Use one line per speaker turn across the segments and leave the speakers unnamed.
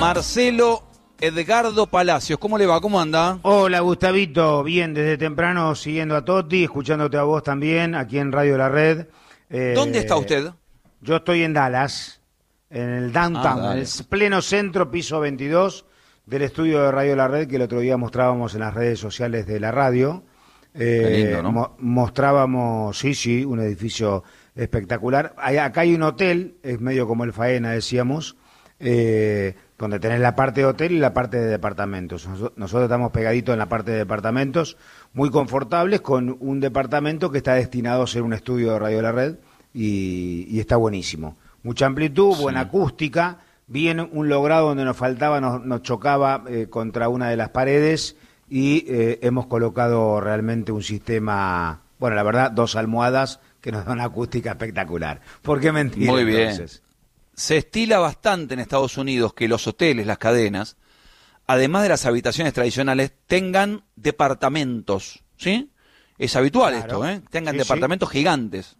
Marcelo Edgardo Palacios, ¿cómo le va? ¿Cómo anda?
Hola, Gustavito, bien, desde temprano siguiendo a Toti, escuchándote a vos también, aquí en Radio La Red.
¿Dónde está usted?
Yo estoy en Dallas, en el downtown, en el pleno centro, piso 22 del estudio de Radio La Red, que el otro día mostrábamos en las redes sociales de la radio.
Qué lindo, ¿no?
Mostrábamos, sí, un edificio espectacular. Acá hay un hotel, es medio como el Faena, decíamos, donde tenés la parte de hotel y la parte de departamentos. Nosotros estamos pegaditos en la parte de departamentos, muy confortables, con un departamento que está destinado a ser un estudio de Radio La Red y está buenísimo. Mucha amplitud, buena acústica, bien un logrado donde nos faltaba, nos chocaba contra una de las paredes y hemos colocado realmente un sistema, bueno, la verdad, 2 almohadas que nos dan una acústica espectacular. ¿Por qué mentir?
Muy bien.
Entonces?
Se estila bastante en Estados Unidos que los hoteles, las cadenas, además de las habitaciones tradicionales, tengan departamentos, ¿sí? Es habitual esto, ¿eh? Tengan departamentos gigantes.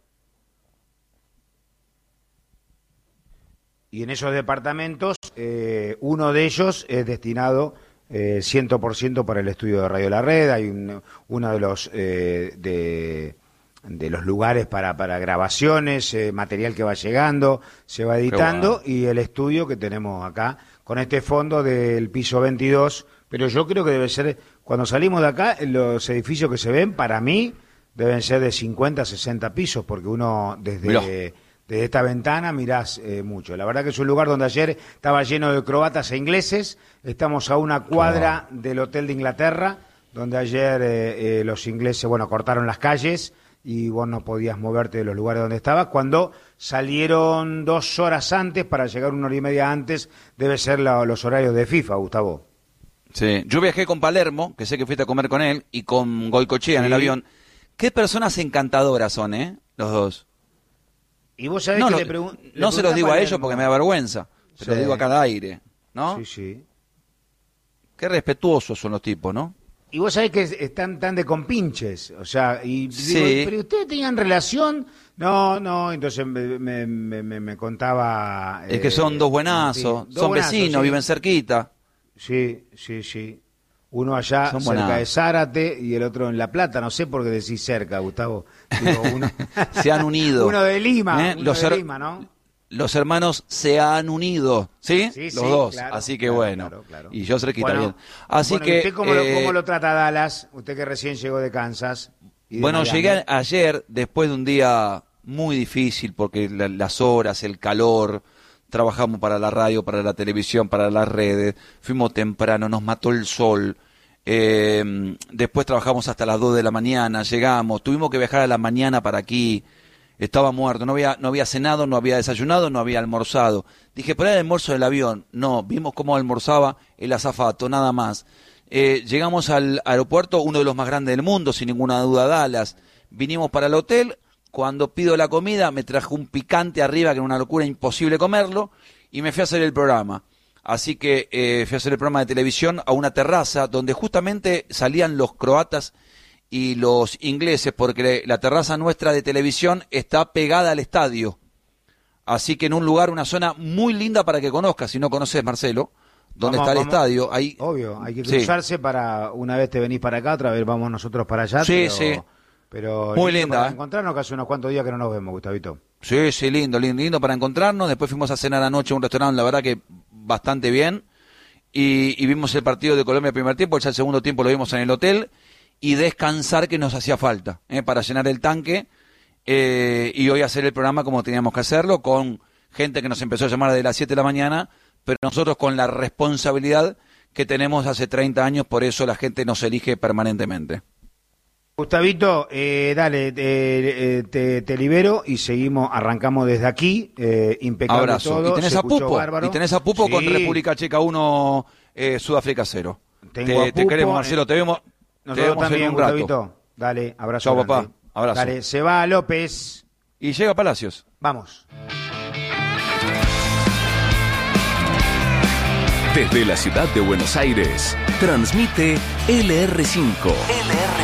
Y en esos departamentos, uno de ellos es destinado 100% para el estudio de Radio La Red. Hay uno de los los lugares para grabaciones, material que va llegando, se va editando, y el estudio que tenemos acá, con este fondo del piso 22, pero yo creo que debe ser, cuando salimos de acá, los edificios que se ven, para mí, deben ser de 50, 60 pisos, porque uno desde esta ventana mirás mucho. La verdad que es un lugar donde ayer estaba lleno de croatas e ingleses, estamos a una cuadra del Hotel de Inglaterra, donde ayer los ingleses, cortaron las calles, y vos no podías moverte de los lugares donde estabas. Cuando salieron 2 horas antes para llegar 1 hora y media antes, debe ser los horarios de FIFA, Gustavo.
Sí, yo viajé con Palermo, que sé que fuiste a comer con él, y con Goicoechea en el avión. Qué personas encantadoras son, los dos.
Y vos sabés que
no se los digo a ellos porque me da vergüenza, se los digo acá al aire, ¿no?
Sí.
Qué respetuosos son los tipos, ¿no?
Y vos sabés que están tan de compinches, o sea, y
sí.
Digo, ¿pero ustedes tenían relación? No, entonces me contaba...
Es que son 2 buenazos, son vecinos, sí. Viven cerquita.
Sí. Uno allá son cerca de Zárate y el otro en La Plata, no sé por qué decís cerca, Gustavo. Digo,
se han unido.
Uno de Lima, Lima, ¿no?
Los hermanos se han unido, ¿sí? Los dos, claro, así que claro. Y yo cerquita bien. Así que
¿usted cómo lo trata Dallas? Usted que recién llegó de Kansas.
Llegué ayer después de un día muy difícil porque las horas, el calor, trabajamos para la radio, para la televisión, para las redes, fuimos temprano, nos mató el sol, después trabajamos hasta las 2 de la mañana, llegamos, tuvimos que viajar a la mañana para aquí. Estaba muerto, no había cenado, no había desayunado, no había almorzado. Dije, ¿pero era el almuerzo del avión? No, vimos cómo almorzaba el azafato, nada más. Llegamos al aeropuerto, uno de los más grandes del mundo, sin ninguna duda, Dallas. Vinimos para el hotel, cuando pido la comida me trajo un picante arriba, que era una locura, imposible comerlo, y me fui a hacer el programa. Así que fui a hacer el programa de televisión a una terraza donde justamente salían los croatas y los ingleses, porque la terraza nuestra de televisión está pegada al estadio. Así que en un lugar, una zona muy linda para que conozcas, si no conoces, Marcelo, donde está el estadio. Ahí,
obvio, hay que cruzarse para, una vez te venís para acá, otra vez vamos nosotros para allá.
Sí,
pero
muy linda.
Para encontrarnos, que hace unos cuantos días que no nos vemos, Gustavito.
Sí, lindo para encontrarnos. Después fuimos a cenar anoche a un restaurante, la verdad que bastante bien. Y vimos el partido de Colombia el primer tiempo, ya el segundo tiempo lo vimos en el hotel. Y descansar, que nos hacía falta, para llenar el tanque, y hoy hacer el programa como teníamos que hacerlo, con gente que nos empezó a llamar desde las 7 de la mañana, pero nosotros con la responsabilidad que tenemos hace 30 años, por eso la gente nos elige permanentemente.
Gustavito, dale, te libero y arrancamos desde aquí, impecable.
Abrazo.
Todo.
Y tenés a Pupo con República Checa 1, Sudáfrica 0. Te queremos, Marcelo, te vemos.
Nosotros también, Gustavito. Dale, abrazo.
Chau, papá. Abrazo.
Dale, se va López.
Y llega Palacios.
Vamos.
Desde la ciudad de Buenos Aires, transmite LR5.